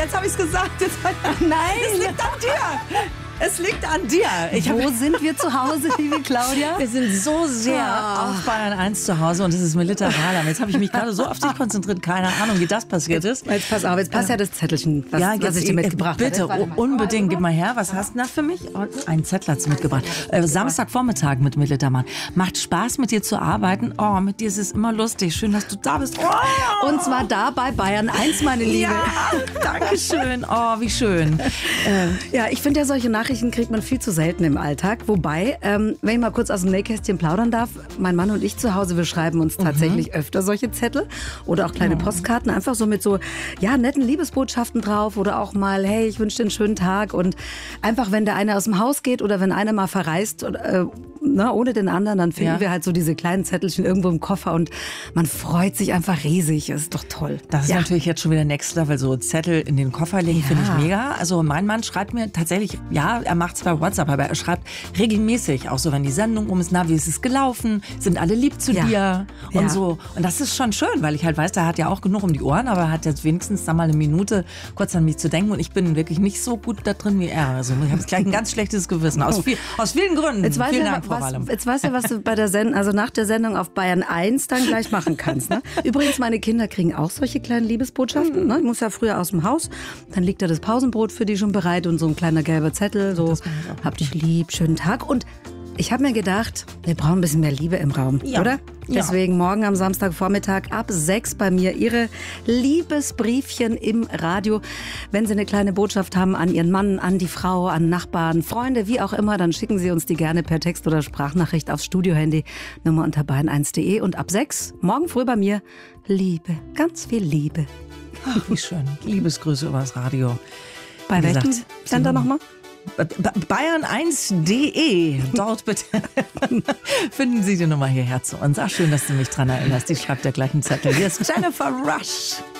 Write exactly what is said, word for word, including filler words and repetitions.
jetzt habe ich es gesagt. Jetzt, Nein. Es liegt an dir. Es liegt an dir. Ich Wo sind wir zu Hause, liebe Claudia? Wir sind so sehr Ah. auf Bayern eins zu Hause und es ist mir literal. Jetzt habe ich mich gerade so auf dich konzentriert. Keine Ahnung, wie das passiert ist. Jetzt pass auf, jetzt passt ja das Zettelchen, was, ja, was ich dir mitgebracht habe. Bitte, habe. unbedingt, gib mal her. Was hast du da für mich? Oh, einen Zettel hast du mitgebracht. Äh, Samstagvormittag mit Militermann. Macht Spaß, mit dir zu arbeiten. Oh, mit dir ist es immer lustig. Schön, dass du da bist. Oh. Und zwar da bei Bayern eins, meine Liebe. Ja, danke schön. Oh, wie schön. Äh, ja, ich finde ja, solche Nachrichten kriegt man viel zu selten im Alltag. Wobei, ähm, wenn ich mal kurz aus dem Nähkästchen plaudern darf, mein Mann und ich zu Hause, wir schreiben uns tatsächlich mhm. öfter solche Zettel oder auch kleine Postkarten, einfach so mit so ja, netten Liebesbotschaften drauf oder auch mal, hey, ich wünsche dir einen schönen Tag und einfach, wenn der eine aus dem Haus geht oder wenn einer mal verreist, äh, na, ohne den anderen, dann finden ja. wir halt so diese kleinen Zettelchen irgendwo im Koffer und man freut sich einfach riesig. Das ist doch toll. Das ist ja. natürlich jetzt schon wieder Next Level, so Zettel in den Koffer legen, ja. finde ich mega. Also mein Mann schreibt mir tatsächlich, ja, er macht es bei WhatsApp, aber er schreibt regelmäßig, auch so, wenn die Sendung um ist, na, wie ist es gelaufen? Sind alle lieb zu ja. dir? Und ja. so. Und das ist schon schön, weil ich halt weiß, der hat ja auch genug um die Ohren, aber er hat jetzt wenigstens da mal eine Minute kurz an mich zu denken und ich bin wirklich nicht so gut da drin wie er. Also ich habe jetzt gleich ein ganz schlechtes Gewissen. Aus, viel, aus vielen Gründen. Jetzt weiß Vielen ja, Dank, Frau was, Wallem. jetzt weißt du, was du bei der Sendung, also nach der Sendung auf Bayern eins dann gleich machen kannst. Ne? Übrigens, meine Kinder kriegen auch solche kleinen Liebesbotschaften. Ne? Ich muss ja früher aus dem Haus, dann liegt da das Pausenbrot für die schon bereit und so ein kleiner gelber Zettel, so, hab dich lieb, schönen Tag. Und ich habe mir gedacht, wir brauchen ein bisschen mehr Liebe im Raum, ja. oder? Ja. Deswegen morgen am Samstagvormittag ab sechs bei mir Ihre Liebesbriefchen im Radio. Wenn Sie eine kleine Botschaft haben an Ihren Mann, an die Frau, an Nachbarn, Freunde, wie auch immer, dann schicken Sie uns die gerne per Text oder Sprachnachricht aufs Studiohandy, Nummer unter bayern eins punkt de. Und ab sechs, morgen früh bei mir, Liebe, ganz viel Liebe. Ach, wie schön. Liebesgrüße übers Radio. Bei Wie welchem gesagt, Sender nochmal? bayern eins punkt de. Dort bitte finden Sie die Nummer hierher zu uns. Ach, schön, dass du mich dran erinnerst. Ich schreibe dir gleich einen Zettel. Hier ist Jennifer Rush.